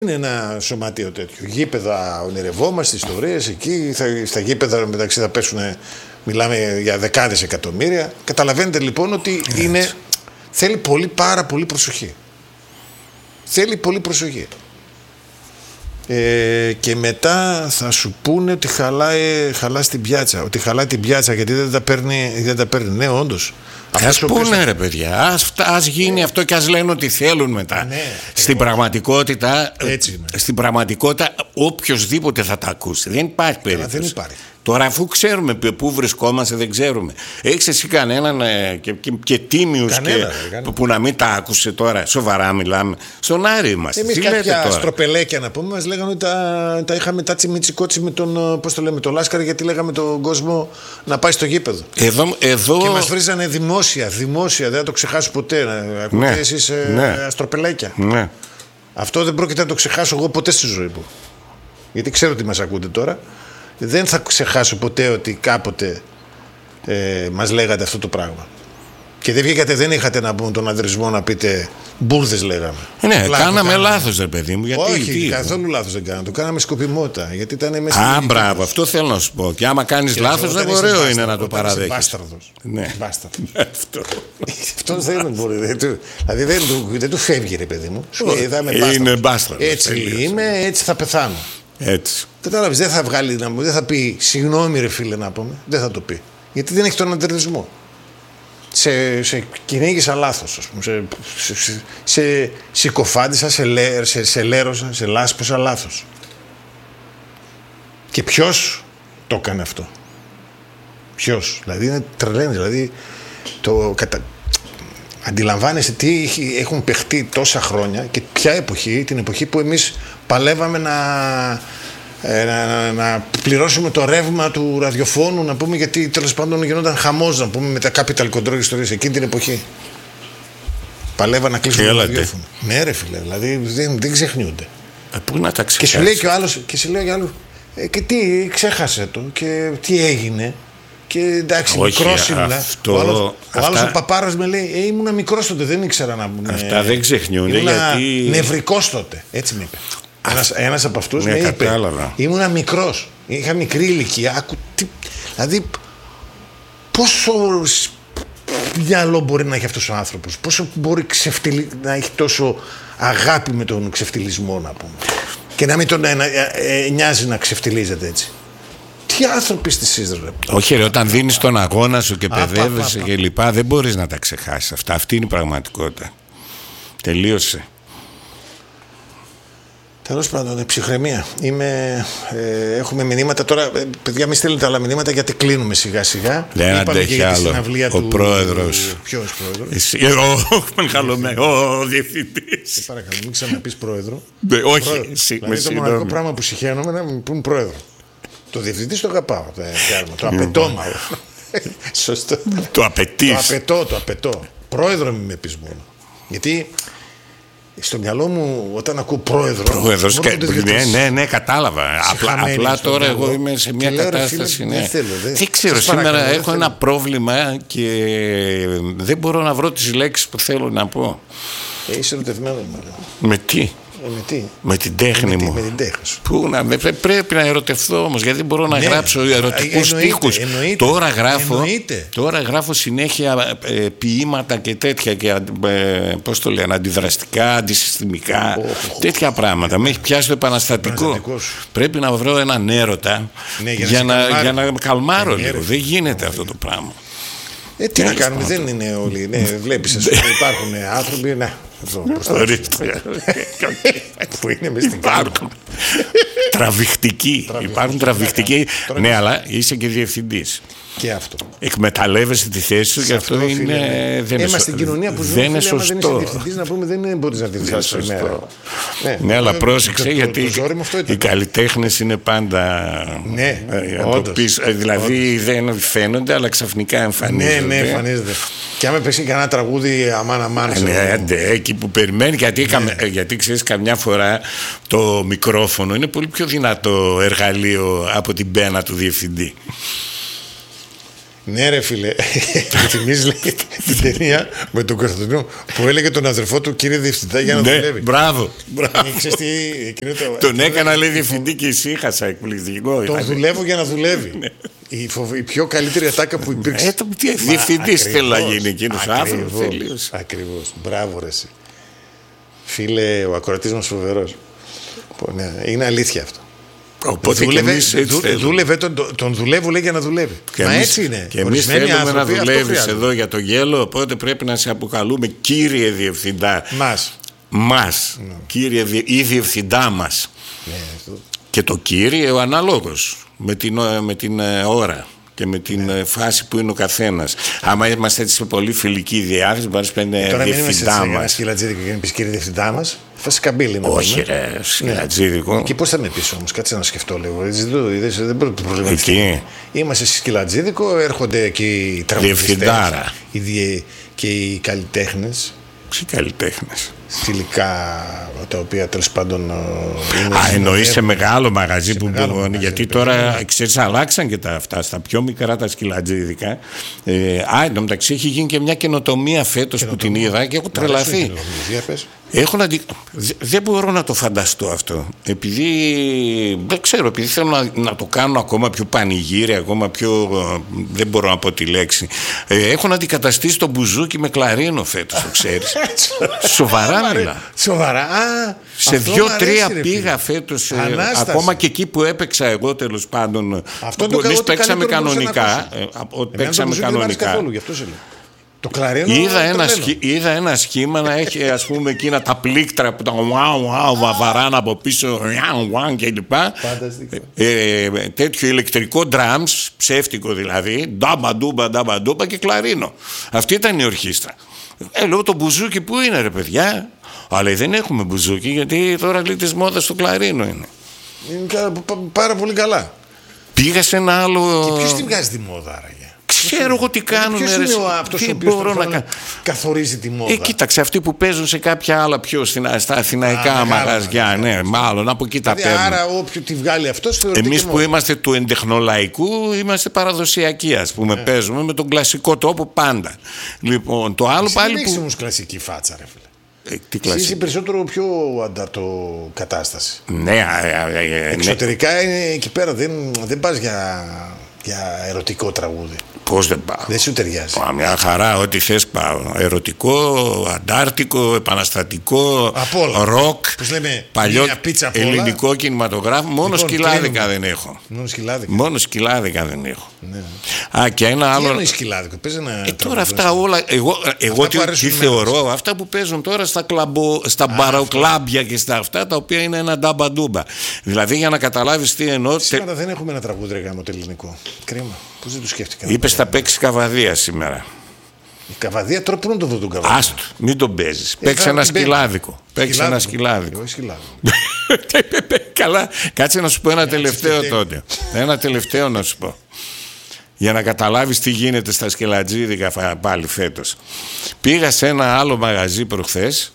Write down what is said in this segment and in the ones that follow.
Είναι ένα σωματείο τέτοιο. Γήπεδα ονειρευόμαστε, ιστορίες εκεί. Στα γήπεδα μεταξύ θα πέσουν, μιλάμε για δεκάδες εκατομμύρια. Καταλαβαίνετε λοιπόν ότι θέλει πάρα πολύ προσοχή. Θέλει πολύ προσοχή. Και μετά θα σου πούνε ότι χαλάει την πιάτσα. Ότι χαλάει την πιάτσα γιατί δεν τα παίρνει. Ναι, όντως. Ας πούνε ρε παιδιά, ας γίνει αυτό και ας λένε ότι θέλουν μετά. Ναι, στην πραγματικότητα, έτσι στην πραγματικότητα οποιοσδήποτε θα τα ακούσει. Δεν υπάρχει περίπτωση. Δεν υπάρχει. Τώρα αφού ξέρουμε πού βρισκόμαστε, δεν ξέρουμε. Έχεις εσύ κανέναν και τίμιους που να μην τα άκουσε τώρα? Σοβαρά μιλάμε. Στον Άρη είμαστε. Εμείς κάποια στροπελέκια να πούμε μας λέγανε ότι τα είχαμε τάτσι μιτσικότσι με τον, πώς το λέμε, τον Λάσκαρη, γιατί λέγαμε τον κόσμο να πάει στο γήπεδο. Εδώ... Και μας βρίζανε δημόσια, δεν θα το ξεχάσω ποτέ. Ακούτε εσείς αστροπελέκια. Ναι. Αυτό δεν πρόκειται να το ξεχάσω εγώ ποτέ στη ζωή μου. Γιατί ξέρω ότι μας ακούτε τώρα. Δεν θα ξεχάσω ποτέ ότι κάποτε μας λέγατε αυτό το πράγμα. Και δεν είχατε να πούμε τον ανδρισμό να πείτε μπουρδες λέγαμε. Ναι, κάναμε λάθος ρε παιδί μου. Γιατί, όχι, καθόλου λάθος δεν κάναμε. Το κάναμε σκοπιμότητα. Γιατί ήταν μέσα. Μπράβο, αυτό θέλω να σου πω. Και άμα κάνεις λάθος, δεν ωραίο είναι να το παραδέχεις. Μπάσταρδος. Ναι. Αυτό δεν μπορεί. Δηλαδή δεν του φεύγει ρε παιδί μου. Είναι μπάσταρδος. Έτσι είμαι, έτσι θα πεθάνω. Έτσι. Κατάλαβες, δεν θα πει συγγνώμη ρε φίλε να πούμε. Δεν θα το πει. Γιατί δεν έχει τον αντερνισμό. Σε κυνήγησα λάθος, ας πούμε. Σε συκοφάντησα, σε λέρωσα, σε λάσπωσα λάθος. Και ποιος το έκανε αυτό? Ποιος? Δηλαδή είναι τρελαίνεις. Δηλαδή αντιλαμβάνεσαι τι έχουν παιχτεί τόσα χρόνια και ποια εποχή, την εποχή που εμείς παλεύαμε να πληρώσουμε το ρεύμα του ραδιοφώνου, να πούμε, γιατί τέλος πάντων γινόταν χαμός, να πούμε, με τα capital control ιστορίες εκείνη την εποχή. Παλεύα να κλείσουμε το ραδιόφωνο. Ναι ρε φίλε, δηλαδή δεν ξεχνιούνται. Πού να τα ξεχάσει? Και σου λέει και ο άλλος, και τι ξέχασε το και τι έγινε. Και εντάξει, μικρός ήμουνα. Ο άλλος ο παπάρας με λέει ήμουνα μικρός τότε, δεν ήξερα να πούμε. Αυτά δεν ξεχνιούνται. Ήμουνα νευρικός τότε, έτσι με είπε. Ένας από αυτούς με είπε ήμουνα μικρός, είχα μικρή ηλικία. Δηλαδή πόσο μυαλό μπορεί να έχει αυτός ο άνθρωπος, πόσο μπορεί να έχει τόσο αγάπη με τον ξεφτυλισμό, να πούμε, και να μην τον νοιάζει να ξεφτυλίζεται έτσι. Τι άνθρωποι στη σύντρα. Όχι ρε, όταν δίνεις τον αγώνα σου και παιδεύεσαι και λοιπά, δεν μπορείς να τα ξεχάσεις αυτά. Αυτή είναι η πραγματικότητα. Τελείωσε. Τέλος πάντων, ψυχραιμία. Έχουμε μηνύματα τώρα. Παιδιά, μη στέλνετε άλλα μηνύματα γιατί κλείνουμε σιγά σιγά. Δεν αντέχει άλλο. Ο πρόεδρος. Ποιος πρόεδρος? Εσύ, ο διευθυντής. Σε παρακαλώ, μην ξαναπείς πρόεδρο. Όχι, εσύ. Δηλαδή το μοναδικό πράγμα που συχαίνομαι να μου πούν πρόεδρο. Το διευθυντή το αγαπάω. Το απαιτώ μάλλον. Σωστό. Το απαιτείς. Το απαιτώ. Πρόεδρο μην με πεις μόνο. Γιατί στο μυαλό μου όταν ακούω πρόεδρος. Ναι, κατάλαβα. Απλά τώρα εγώ είμαι σε μια κατάσταση. Δεν ξέρω, σήμερα έχω ένα πρόβλημα και δεν μπορώ να βρω τις λέξεις που θέλω να πω. Είσαι ερωτευμένο μάλλον. Με τι? Με την τέχνη μου. Με την τέχνη σου. Πρέπει να ερωτευθώ όμως, γιατί δεν μπορώ να γράψω ερωτικούς στίχους. Τώρα γράφω συνέχεια ποίηματα και τέτοια και πώς το λένε, αντιδραστικά, αντισυστημικά, τέτοια πράγματα. Με έχει πιάσει το επαναστατικό. Πρέπει να βρω έναν έρωτα για να καλμάρω λίγο. Δεν γίνεται αυτό το πράγμα. Τι να κάνουμε, δεν είναι όλοι. Βλέπεις, υπάρχουν άνθρωποι. Που είναι μες στην κάρτα. Τραβηχτικοί. Υπάρχουν τραβηχτικοί. Ναι, αλλά είσαι και διευθυντής. Και αυτό. Εκμεταλλεύεσαι τη θέση σου και αυτό είναι. Είμαστε στην κοινωνία που δεν είναι σωστό. Δεν είσαι διευθυντής, να πούμε, δεν μπορείς να διευθυνθείς τη μέρα. Ναι, αλλά πρόσεξε, γιατί οι καλλιτέχνες είναι πάντα. Ναι, δηλαδή δεν φαίνονται, αλλά ξαφνικά εμφανίζονται. Ναι, εμφανίζονται. Και άμα πέσει κανένα τραγούδι αμάν. Ναι, εκεί που περιμένει, γιατί ξέρεις, καμιά φορά το μικρόφωνο είναι πολύ πιο δυνατό εργαλείο από την πένα του διευθυντή. Ναι, ρε φίλε. Θυμίζει την ταινία με τον Κωνσταντινό που έλεγε τον αδερφό του, κύριε Διευθυντά, για να δουλεύει. Μπράβο. Τον έκανα, λέει, διευθυντή και ησύχασα. Εκπληκτικό. Τον δουλεύω για να δουλεύει. Η πιο καλύτερη ατάκα που υπήρξε. Διευθυντή θέλω να γίνει εκείνο άνθρωπο. Ακριβώς. Μπράβο, ρε. Φίλε, ο ακροατής μας φοβερός. Είναι αλήθεια αυτό. Οπότε δούλευε, τον δουλεύω, λέει, για να δουλεύει. Μα έτσι είναι. Και εμείς θέλουμε να δουλεύεις εδώ για το γέλο, οπότε πρέπει να σε αποκαλούμε κύριε Διευθυντά. Μας. Κύριε ή Διευθυντά μας. Και το κύριε ο αναλόγως με την ώρα και με την φάση που είναι ο καθένας. Άμα είμαστε έτσι σε πολύ φιλική διάθεση, μπορεί να είναι Διευθυντά μας. Ένα σκυλατζίδικο και να πεις κύριε Διευθυντά μας. Φάση καμπύλη. Όχι, ρε, σκυλατζίδικο. Εκεί πώς θα με πεις όμως, κάτσε να σκεφτώ λίγο. Δεν μπορεί να προβληματιστεί. Είμαστε σε σκυλατζίδικο, έρχονται εκεί οι τραγουδιστές και οι καλλιτέχνες. Ποιοι καλλιτέχνες? Στιλικά, τα οποία τέλος πάντων. Εννοείς σε μεγάλο μαγαζί που μπορούν. Γιατί τώρα ξέρεις, αλλάξαν και τα αυτά στα πιο μικρά τα σκυλατζίδικα. Εν τω μεταξύ έχει γίνει και μια καινοτομία φέτος που την είδα και έχω τρελαθεί. Δεν μπορώ να το φανταστώ αυτό. Επειδή δεν ξέρω, επειδή θέλω να το κάνω ακόμα πιο πανηγύρι, ακόμα πιο. Δεν μπορώ να πω τη λέξη. Έχουν αντικαταστήσει το μπουζούκι με κλαρίνο φέτος, το ξέρεις. Σοβαρά μιλά. Σοβαρά. Σε 2-3 πήγα φέτος. Ακόμα και εκεί που έπαιξα εγώ, τέλος πάντων. Εμείς παίξαμε κανονικά. Παίξαμε κανονικά. Το κλαρίνο. Είδα ένα σχήμα να έχει, ας πούμε, εκείνα τα πλήκτρα που τα βαράνε από πίσω και λοιπά. Τέτοιο ηλεκτρικό drums, ψεύτικο δηλαδή, ντάμπα και κλαρίνο. Αυτή ήταν η ορχήστρα. Λέω, το μπουζούκι που είναι, ρε παιδιά? Αλλά δεν έχουμε μπουζούκι, γιατί τώρα λέει της μόδας το κλαρίνο είναι. Είναι πάρα πολύ καλά. Πήγα σε ένα άλλο. Και ποιος την βγάζει τη μόδα, άραγε? Ξέρω εγώ τι κάνουν. Ποιος είναι αυτός ο οποίος καθορίζει τη μόδα? Κοίταξε, αυτοί που παίζουν σε κάποια άλλα πιο στα αθηναϊκά μαγαζιά. Ναι, μάλλον από εκεί τα παίρνουν. Άρα όποιο τη βγάλει αυτός θεωρείται. Εμείς που είμαστε του εντεχνολαϊκού είμαστε παραδοσιακοί, ας πούμε. Παίζουμε με τον κλασικό τρόπο πάντα. Λοιπόν, το άλλο πάλι. Δεν έχεις όμως κλασική φάτσα, ρε φίλε. Εσύ είσαι περισσότερο πιο ανταρτοκατάσταση. Ναι, εξωτερικά είναι εκεί πέρα. Δεν πας για ερωτικό τραγούδι. Πώς δεν πάω? Δεν σου ταιριάζει. Μια χαρά, ό,τι θες πάω. Ερωτικό, αντάρτικο, επαναστατικό, ροκ, παλιό ελληνικό κινηματογράφο. Μόνο σκυλάδικα δεν έχω. Μόνο σκυλάδικα δεν έχω. Ναι. Και ένα άλλο. Τι είναι σκυλάδικο? Τώρα αυτά όλα. Εγώ τι θεωρώ, αυτά που παίζουν τώρα στα μπαροκλάμπια και στα αυτά, τα οποία είναι ένα ντάμπα-ντούμπα. Δηλαδή, για να καταλάβεις τι εννοώ. Σήμερα δεν έχουμε ένα τραγούδι γάμο το ελληνικό. Κρίμα. Πώς δεν το σκέφτηκα? Είπες θα παίξει καβαδία σήμερα. Η καβαδία τώρα πού να το δω τον καβαδία? Άστο, μην τον παίζεις. Παίξει ένα σκυλάδικο. Παίξει ένα σκυλάδικο. Καλά, κάτσε να σου πω ένα τελευταίο τότε. Ένα τελευταίο να σου πω. Για να καταλάβεις τι γίνεται στα σκυλατζίδικα πάλι φέτος. Πήγα σε ένα άλλο μαγαζί προχθές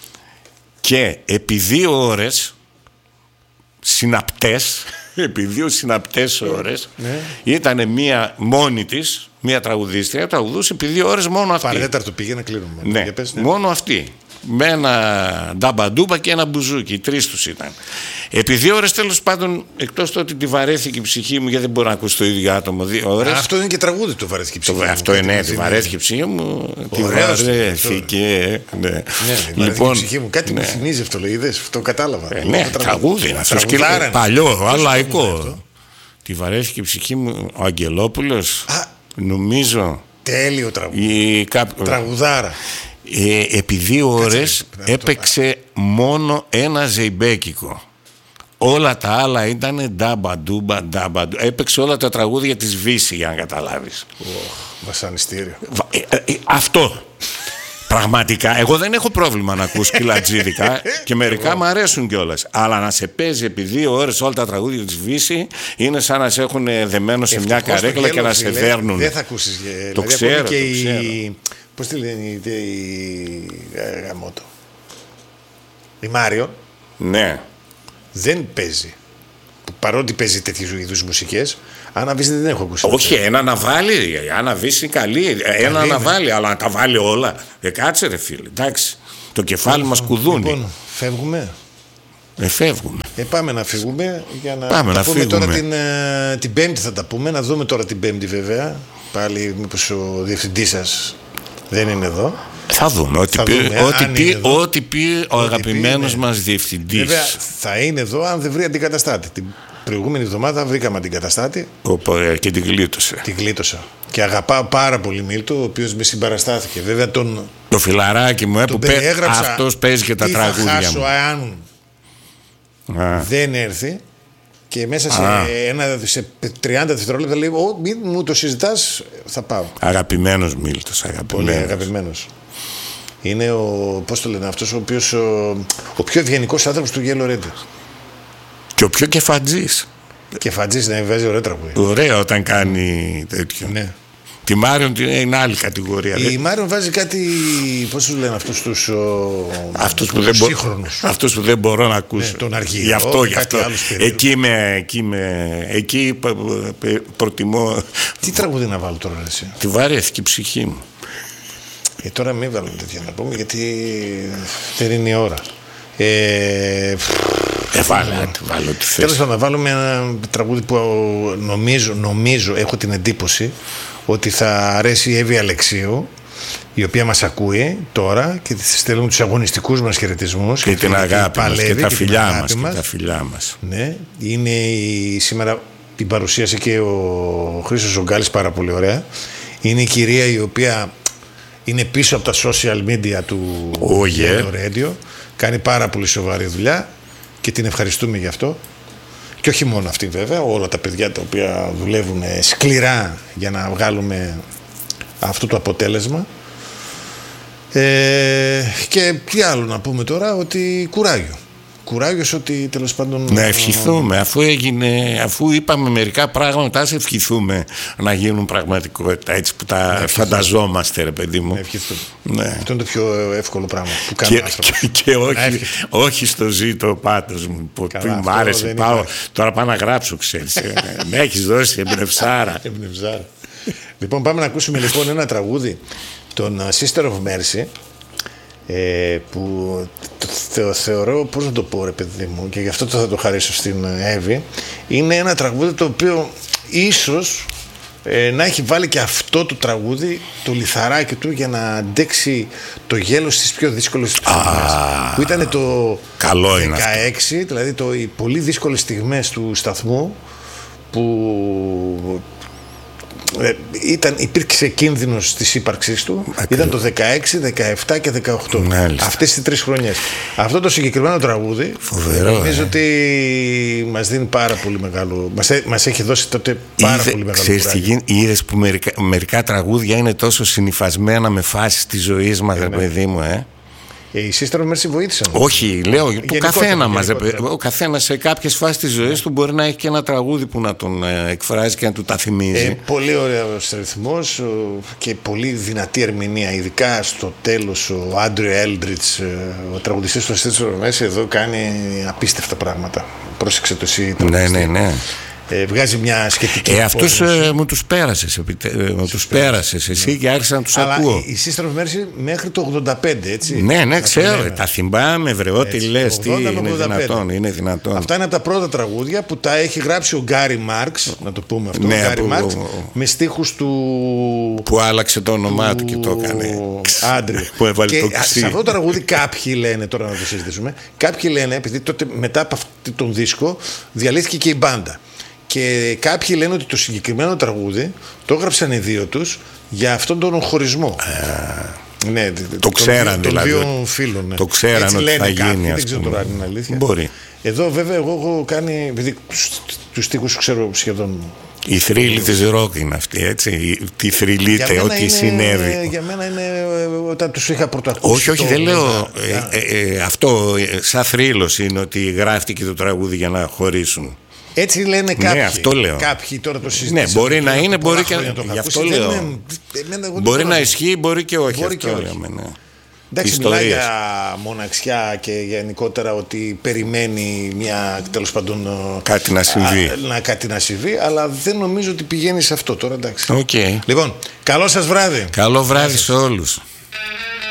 και επί 2 ώρες συναπτές, επί 2 συναπτές ώρες, ήταν μία μόνη της, μία τραγουδίστρια, τραγουδούσε επί 2 ώρες μόνο αυτή. Παρέταρτο πήγε να κλείνουμε. Ναι, μόνο αυτή. Με ένα νταμπαντούμπα και ένα μπουζούκι. 3 τους ήταν. Επί 2 ώρες, τέλος πάντων, εκτός το ότι τη βαρέθηκε η ψυχή μου, γιατί δεν μπορώ να ακούσω το ίδιο άτομο 2 ώρες. Αυτό είναι και τραγούδι, το βαρέθηκε η ψυχή μου. Αυτό είναι, τη βαρέθηκε η ψυχή μου. Τη βαρέθηκε. Ναι, λοιπόν, η ψυχή μου. Κάτι μου θυμίζει αυτό, είδες, το κατάλαβα. Ναι, τραγούδι. Παλιό, λαϊκό. Τη βαρέθηκε η ψυχή μου ο Αγγελόπουλος. Νομίζω. Τέλειο τραγούδι. Τραγουδάρα. Επί 2 ώρες έπαιξε μόνο ένα ζεϊμπέκικο. Όλα τα άλλα ήταν ντάμπαντούμπα. Έπαιξε όλα τα τραγούδια της Βύση, για να καταλάβεις. Βασανιστήριο. Αυτό. Πραγματικά, εγώ δεν έχω πρόβλημα να ακούς σκυλατζίδικα και μερικά μου αρέσουν κιόλας. Αλλά να σε παίζει επί 2 ώρες όλα τα τραγούδια της Βύση είναι σαν να σε έχουν δεμένο σε μια καρέκλα και να σε δέρνουν. Δεν θα ακούσεις. Το ξέρω. Πώς τη λένε η γαμότο? Η Μάριο. Ναι. Δεν παίζει. παρότι παίζει τέτοιου είδους μουσικές, Άννα Βύση δεν έχω ακούσει. Όχι, ένα να βάλει. Άννα Βύση καλή. Ένα να βάλει, αλλά να τα βάλει όλα. Κάτσε ρε φίλε, εντάξει. Το κεφάλι μας κουδούνι. Λοιπόν, φεύγουμε. Φεύγουμε. Πάμε να φύγουμε για να πάμε να πούμε τώρα την Πέμπτη θα τα πούμε. Να δούμε τώρα την Πέμπτη βέβαια. Πάλι μήπως ο διευθυντής σας δεν είναι εδώ. Θα δούμε. Ό,τι πει ο αγαπημένος μας διευθυντής. Βέβαια θα είναι εδώ αν δεν βρει αντικαταστάτη. Την προηγούμενη εβδομάδα βρήκαμε αντικαταστάτη. Και την κλείτωσε. Την κλείτωσα. Και αγαπάω πάρα πολύ Μίλτο, ο οποίος με συμπαραστάθηκε. Βέβαια το φιλαράκι μου που αυτός παίζει και τα τραγούδια θα χάσω αν δεν έρθει. Και μέσα σε 30 δευτερόλεπτα λέει: μην μου το συζητάς, θα πάω. Αγαπημένος Μίλτος. Πολύ αγαπημένος. Είναι πώς το λένε, αυτός ο οποίος ο πιο ευγενικός άνθρωπος του Yellow Radio. Και ο πιο κεφατζής. Κεφατζής, να βγάζει ωραία τραγούδια. Ωραία όταν κάνει τέτοιο. Ναι. Τη Μάριον είναι άλλη κατηγορία. Η Μάριον βάζει κάτι. Πώς τους λένε αυτούς τους σύγχρονους. Αυτούς που δεν μπορώ να ακούσω. Ναι, τον Αργύρο. Γι' αυτό. Εκεί προτιμώ. Τι τραγούδι να βάλω τώρα, εσύ? Τη βαρέθηκε η ψυχή μου. Τώρα μην βάλουμε τέτοια να πούμε, γιατί δεν είναι η ώρα. Βάλω τη θέση. Τέλος να βάλουμε ένα τραγούδι που νομίζω, έχω την εντύπωση ότι θα αρέσει η Εύη Αλεξίου, η οποία μας ακούει τώρα και της στέλνουμε τους αγωνιστικούς μας χαιρετισμούς και την αγάπη μας και τα φιλιά μας. Ναι, είναι σήμερα την παρουσίασε και ο Χρήστος Ζογκάλης πάρα πολύ ωραία. Είναι η κυρία η οποία είναι πίσω από τα social media του Radio. Κάνει πάρα πολύ σοβαρή δουλειά και την ευχαριστούμε γι' αυτό. Και όχι μόνο αυτή βέβαια, όλα τα παιδιά τα οποία δουλεύουν σκληρά για να βγάλουμε αυτό το αποτέλεσμα. Και τι άλλο να πούμε τώρα, ότι κουράγιος ότι τέλος πάντων. Να ευχηθούμε, αφού είπαμε μερικά πράγματα, ας ευχηθούμε να γίνουν πραγματικότητα, έτσι που τα φανταζόμαστε, ρε παιδί μου. Να ευχηθούμε. Ναι. Αυτό είναι το πιο εύκολο πράγμα που κάνει ο άνθρωπος. Και όχι στο ζήτο πάντως μου. Που μ' άρεσε, τώρα πάω να γράψω, ξέρεις. Με έχεις δώσει εμπνευσάρα. Λοιπόν, πάμε να ακούσουμε λοιπόν ένα τραγούδι, τον Sister of Mercy, που θεωρώ, πώς να το πω ρε παιδί μου, και γι' αυτό θα το χαρίσω στην Εύη. Είναι ένα τραγούδι το οποίο ίσως να έχει βάλει και αυτό το τραγούδι το λιθαράκι του για να αντέξει το γέλος στις πιο δύσκολες στιγμές, που ήταν το καλό 16, δηλαδή οι πολύ δύσκολες στιγμές του σταθμού, που υπήρξε κίνδυνος της ύπαρξής του. Ήταν το 16, 17 και 18. Μάλιστα. Αυτές τις 3 χρονιές. Αυτό το συγκεκριμένο τραγούδι νομίζω ότι μας δίνει πάρα πολύ μεγάλο. Μας έχει δώσει τότε πάρα πολύ μεγάλο κουράγιο. Είδες που μερικά τραγούδια είναι τόσο συνυφασμένα με φάσεις της ζωής μας, ρε παιδί μου, Οι Sister of Mercy βοήθησαν. Όχι, λέω το καθένα μας. Ο καθένας σε κάποιες φάσεις της ζωής του μπορεί να έχει και ένα τραγούδι που να τον εκφράζει και να του τα θυμίζει. Πολύ ωραίος ρυθμός και πολύ δυνατή ερμηνεία. Ειδικά στο τέλος ο Άντριο Έλντριτς, ο τραγουδιστής των Sister of Mercy, εδώ κάνει απίστευτα πράγματα. Πρόσεξε το εσύ. Ναι. Βγάζει μια σχετική. Αυτούς μου τους πέρασες εσύ και άρχισα να τους ακούω. Η Sister of Mercy μέχρι το 85, έτσι. Ναι, ξέρω. Τα θυμάμαι, βρε, ό,τι λες. Είναι δυνατόν. Αυτά είναι από τα πρώτα τραγούδια που τα έχει γράψει ο Γκάρι Μάρξ, να το πούμε αυτό. Ναι, ο Γκάρι Μάρξ, με στίχους του. Που άλλαξε το όνομά του και το έκανε. Άντριο. Που έβαλε το ξύ. Σε αυτό το τραγούδι κάποιοι λένε, τώρα να το συζητήσουμε, κάποιοι λένε, επειδή τότε μετά από αυτόν τον δίσκο διαλύθηκε και η μπάντα. Και κάποιοι λένε ότι το συγκεκριμένο τραγούδι το έγραψαν οι δύο τους για αυτόν τον χωρισμό. Ναι, το ξέραν δηλαδή. Των δύο φίλων. Ναι. Το ξέραν ότι θα γίνει. Δεν ξέρω τώρα αν είναι αλήθεια. Μπορεί. Εδώ βέβαια εγώ έχω κάνει, επειδή τους στίχους ξέρω σχεδόν. Η θρύλη της ροκ είναι αυτή, έτσι. Τι θρυλείται, ό,τι συνέβη. Για μένα είναι όταν τους είχα πρωτοακούσει. Όχι, δεν λέω. Αυτό σαν θρύλος είναι ότι γράφτηκε το τραγούδι για να χωρίσουν. Έτσι λένε κάποιοι. Ναι, αυτό λέω. Κάποιοι τώρα το συζητήσαμε. Ναι, μπορεί να είναι, μπορεί και. Γι' αυτό λέω. Μπορεί να ισχύει, μπορεί και όχι. Μπορεί και όχι. Εντάξει, μιλάει για μοναξιά και γενικότερα ότι περιμένει μια, τέλος πάντων, κάτι να συμβεί, αλλά δεν νομίζω ότι πηγαίνει σε αυτό τώρα, εντάξει. Okay. Λοιπόν, καλό σας βράδυ. Καλό βράδυ σε όλους.